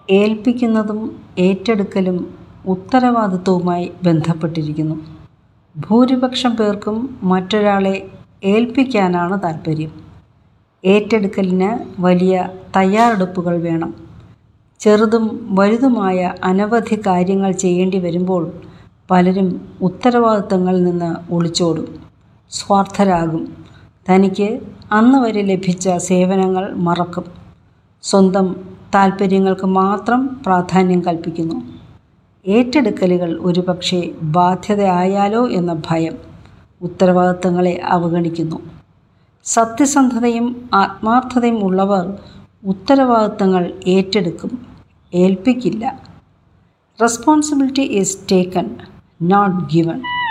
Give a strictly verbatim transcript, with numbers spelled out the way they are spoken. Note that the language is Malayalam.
ഏൽപ്പിക്കുന്നതും ഏറ്റെടുക്കലും ഉത്തരവാദിത്വവുമായി ബന്ധപ്പെട്ടിരിക്കുന്നു. ഭൂരിപക്ഷം പേർക്കും മറ്റൊരാളെ ഏൽപ്പിക്കാനാണ് താൽപ്പര്യം. ഏറ്റെടുക്കലിന് വലിയ തയ്യാറെടുപ്പുകൾ വേണം. ചെറുതും വലുതുമായ അനവധി കാര്യങ്ങൾ ചെയ്യേണ്ടി വരുമ്പോൾ പലരും ഉത്തരവാദിത്തങ്ങളിൽ നിന്ന് ഒളിച്ചോടും, സ്വാർത്ഥരാകും. തനിക്ക് അന്ന് വരെ ലഭിച്ച സേവനങ്ങൾ മറക്കും. സ്വന്തം താൽപ്പര്യങ്ങൾക്ക് മാത്രം പ്രാധാന്യം കൽപ്പിക്കുന്നു. ഏറ്റെടുക്കലുകൾ ഒരുപക്ഷെ ബാധ്യതയായാലോ എന്ന ഭയം ഉത്തരവാദിത്തങ്ങളെ അവഗണിക്കുന്നു. സത്യസന്ധതയും ആത്മാർത്ഥതയും ഉള്ളവർ ഉത്തരവാദിത്തങ്ങൾ ഏറ്റെടുക്കും, ഏൽപ്പിക്കില്ല. Responsibility is taken, not given.